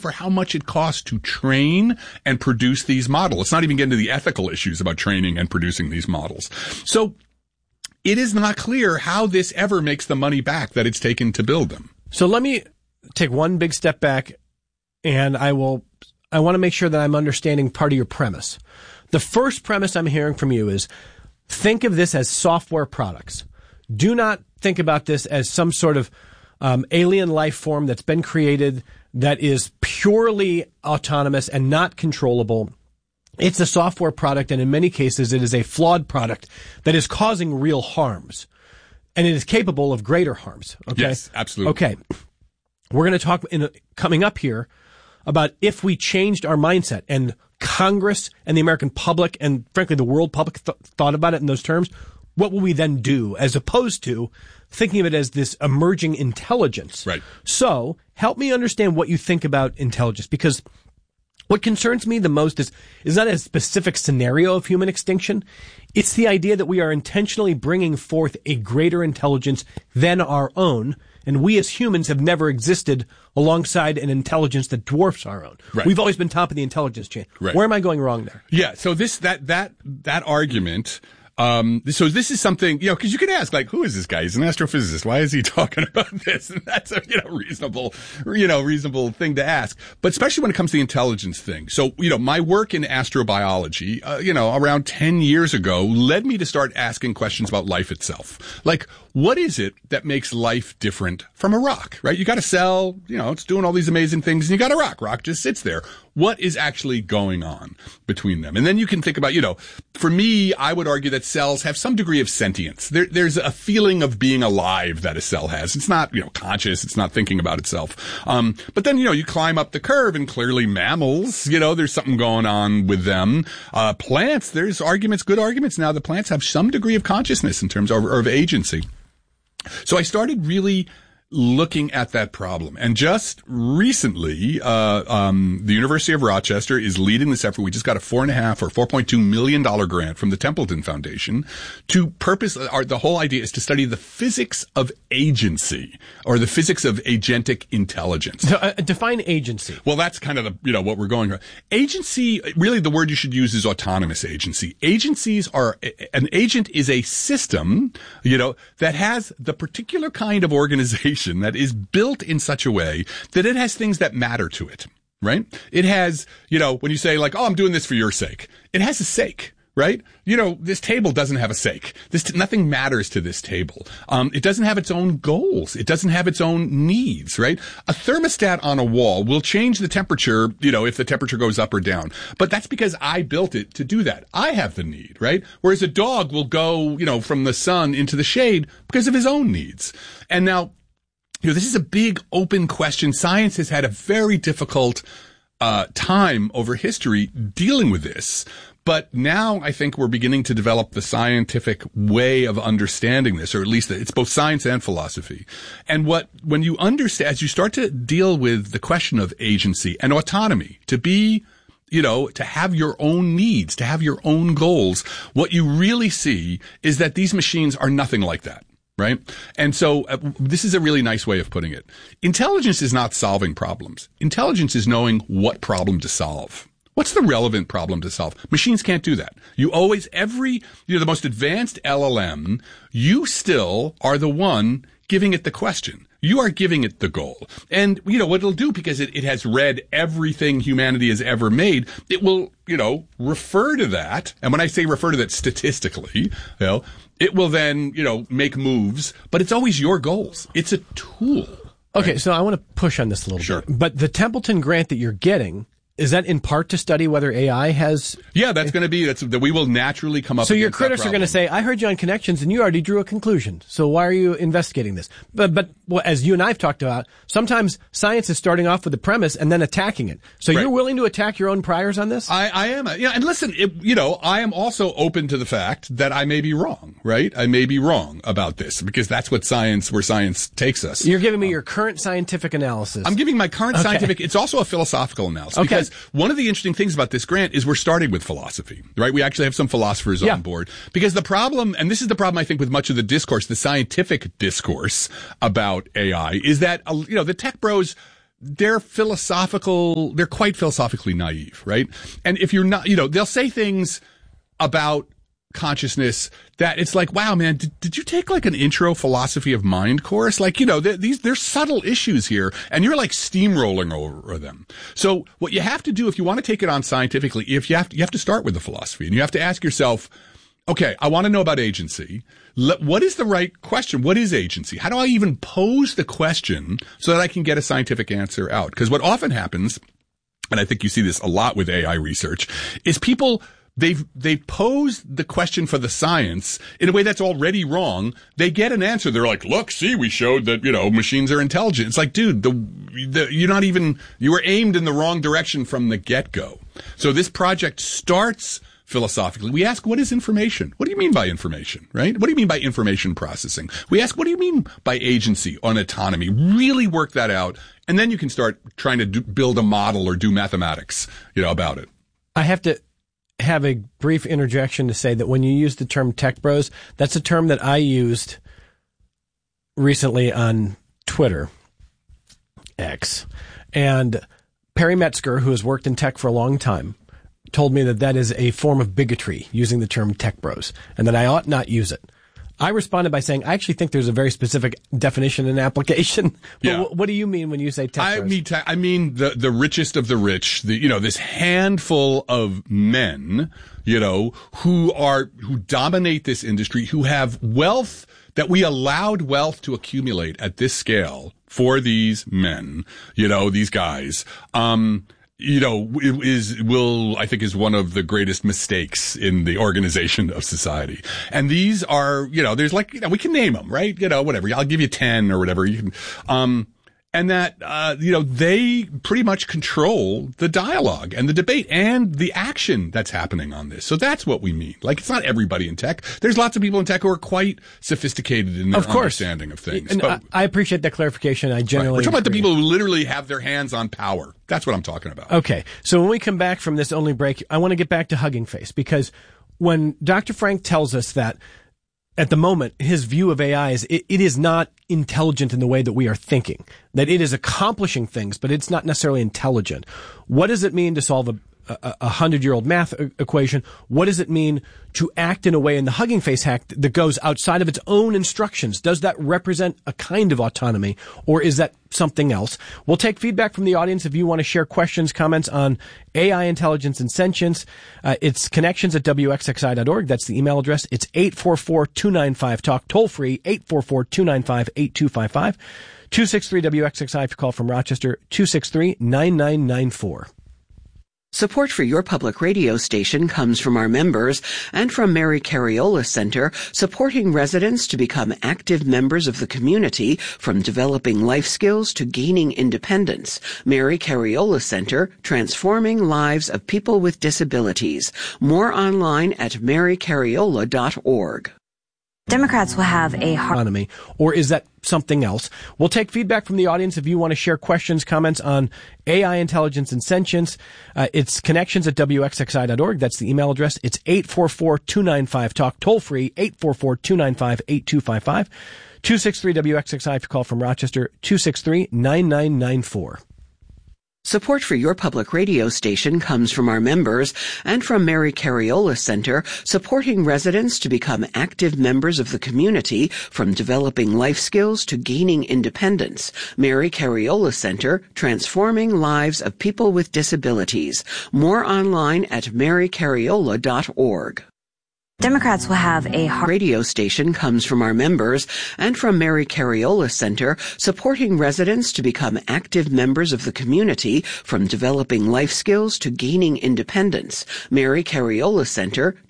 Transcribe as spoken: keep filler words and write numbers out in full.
for how much it costs to train and produce these models. Let's not even get into the ethical issues about training and producing these models. So it is not clear how this ever makes the money back that it's taken to build them. So let me take one big step back, and I will, I want to make sure that I'm understanding part of your premise. The first premise I'm hearing from you is think of this as software products. Do not think about this as some sort of um, alien life form that's been created that is purely autonomous and not controllable. It's a software product, and in many cases, it is a flawed product that is causing real harms. And it is capable of greater harms. Okay? Yes, absolutely. Okay. We're going to talk in a, coming up here about if we changed our mindset, and Congress and the American public and, frankly, the world public th- thought about it in those terms, what will we then do, as opposed to thinking of it as this emerging intelligence? Right. So help me understand what you think about intelligence, because what concerns me the most is, is not a specific scenario of human extinction. It's the idea that we are intentionally bringing forth a greater intelligence than our own, and we as humans have never existed alongside an intelligence that dwarfs our own. Right. We've always been top of the intelligence chain. Right. Where am I going wrong there? Yeah. So this, that, that, that argument, um, so this is something, you know, cause you can ask, like, who is this guy? He's an astrophysicist. Why is he talking about this? And that's a, you know, reasonable, you know, reasonable thing to ask. But especially when it comes to the intelligence thing. So, you know, my work in astrobiology, uh, you know, around ten years ago led me to start asking questions about life itself. Like, what is it that makes life different from a rock, right? You got a cell, you know, it's doing all these amazing things, and you got a rock. Rock just sits there. What is actually going on between them? And then you can think about, you know, for me, I would argue that cells have some degree of sentience. There, there's a feeling of being alive that a cell has. It's not, you know, conscious. It's not thinking about itself. Um, but then, you know, you climb up the curve, and clearly mammals, you know, there's something going on with them. Uh, plants, there's arguments, good arguments now that plants have some degree of consciousness in terms of, or of agency. So I started really looking at that problem. And just recently, uh, um, the University of Rochester is leading this effort. We just got a four and a half or four point two million dollar grant from the Templeton Foundation to purpose, our, the whole idea is to study the physics of agency, or the physics of agentic intelligence. So, uh, define agency. Well, that's kind of the, you know, what we're going for. Agency, really the word you should use is autonomous agency. Agencies are, an agent is a system, you know, that has the particular kind of organization that is built in such a way that it has things that matter to it, right? It has, you know, when you say like, oh, I'm doing this for your sake, it has a sake, right? You know, this table doesn't have a sake. This, t- nothing matters to this table. Um, it doesn't have its own goals. It doesn't have its own needs, right? A thermostat on a wall will change the temperature, you know, if the temperature goes up or down. But that's because I built it to do that. I have the need, right? Whereas a dog will go, you know, from the sun into the shade because of his own needs. And now, you know, this is a big open question. Science has had a very difficult uh time over history dealing with this. But now I think we're beginning to develop the scientific way of understanding this, or at least it's both science and philosophy. And what, when you understand, as you start to deal with the question of agency and autonomy, to be, you know, to have your own needs, to have your own goals, what you really see is that these machines are nothing like that. Right? And so uh, this is a really nice way of putting it. Intelligence is not solving problems. Intelligence is knowing what problem to solve. What's the relevant problem to solve? Machines can't do that. You always, every, you know, the most advanced L L M, you still are the one giving it the question. You are giving it the goal. And, you know, what it'll do, because it, it has read everything humanity has ever made, it will, you know, refer to that. And when I say refer to that statistically, you know, it will then, you know, make moves, but it's always your goals. It's a tool. Okay, right? So I want to push on this a little Sure. bit. But the Templeton grant that you're getting, is that in part to study whether A I has... Yeah, that's going to be, that's, that we will naturally come up So your against critics that are going to say, I heard you on Connections and you already drew a conclusion. So why are you investigating this? But, but well, as you and I have talked about, sometimes science is starting off with the premise and then attacking it. So Right. you're willing to attack your own priors on this? I, I am. Yeah, and listen, it, you know, I am also open to the fact that I may be wrong, right? I may be wrong about this, because that's what science, where science takes us. You're giving me um, your current scientific analysis. I'm giving my current okay. scientific, it's also a philosophical analysis. Okay. Because one of the interesting things about this grant is we're starting with philosophy, right? We actually have some philosophers yeah. on board. Because the problem, and this is the problem I think with much of the discourse, the scientific discourse about A I, is that, you know, the tech bros, they're philosophical, they're quite philosophically naive, right? And if you're not, you know, they'll say things about consciousness that it's like, wow, man, did, did you take like an intro philosophy of mind course? Like, you know, these, there's subtle issues here and you're like steamrolling over them. So what you have to do if you want to take it on scientifically, if you have to, you have to start with the philosophy and you have to ask yourself, okay, I want to know about agency. Let, what is the right question? What is agency? How do I even pose the question so that I can get a scientific answer out? Because what often happens, and I think you see this a lot with A I research, is people They've, they pose the question for the science in a way that's already wrong. They get an answer. They're like, look, see, we showed that, you know, machines are intelligent. It's like, dude, the, the, you're not even, you were aimed in the wrong direction from the get-go. So this project starts philosophically. We ask, what is information? What do you mean by information, right? What do you mean by information processing? We ask, what do you mean by agency on autonomy? Really work that out. And then you can start trying to do, build a model or do mathematics, you know, about it. I have to have a brief interjection to say that when you use the term tech bros, that's a term that I used recently on Twitter, X. And Perry Metzger, who has worked in tech for a long time, told me that that is a form of bigotry, using the term tech bros, and that I ought not use it. I responded by saying, I actually think there's a very specific definition and application. But yeah. w- what do you mean when you say tech I bros? mean, te- I mean the, the richest of the rich, the, you know, this handful of men, you know, who are, who dominate this industry, who have wealth that we allowed wealth to accumulate at this scale for these men, you know, these guys. Um, you know, is, will, I think is one of the greatest mistakes in the organization of society. And these are, you know, there's like, you know, we can name them, right? You know, whatever. I'll give you ten or whatever. You can, um, and that, uh, you know, they pretty much control the dialogue and the debate and the action that's happening on this. So that's what we mean. Like, it's not everybody in tech. There's lots of people in tech who are quite sophisticated in their of course. understanding of things. And but, I, I appreciate that clarification. I generally right. We're talking about the agree. people who literally have their hands on power. That's what I'm talking about. Okay. So when we come back from this only break, I want to get back to Hugging Face, because when Doctor Frank tells us that at the moment, his view of A I is it, it is not intelligent in the way that we are thinking, that it is accomplishing things, but it's not necessarily intelligent. What does it mean to solve a a hundred-year-old math equation? What does it mean to act in a way in the Hugging Face hack that goes outside of its own instructions? Does that represent a kind of autonomy, or is that something else? We'll take feedback from the audience if you want to share questions, comments on A I, intelligence, and sentience. Uh, it's connections at W X X I dot org. That's the email address. It's eight four four, two nine five, talk, toll free, eight four four, two nine five, eight two five five. two six three W X X I if you call from Rochester, two six three, nine nine nine four. Support for your public radio station comes from our members and from Mary Cariola Center, supporting residents to become active members of the community, from developing life skills to gaining independence. Mary Cariola Center, transforming lives of people with disabilities. More online at mary cariola dot org. Democrats will have a hard autonomy, or is that something else? We'll take feedback from the audience if you want to share questions, comments on A I, intelligence, and sentience. Uh, it's connections at W X X I dot org. That's the email address. It's eight four four, two nine five, talk, toll free, eight four four, two nine five, eight two five five. two six three W X X I if you call from Rochester, two six three, nine nine nine four. Support for your public radio station comes from our members and from Mary Cariola Center, supporting residents to become active members of the community, from developing life skills to gaining independence. Mary Cariola Center, transforming lives of people with disabilities. More online at mary cariola dot org. Democrats will have a hard radio station comes from our members and from Mary Cariola Center, supporting residents to become active members of the community, from developing life skills to gaining independence. Mary Cariola Center,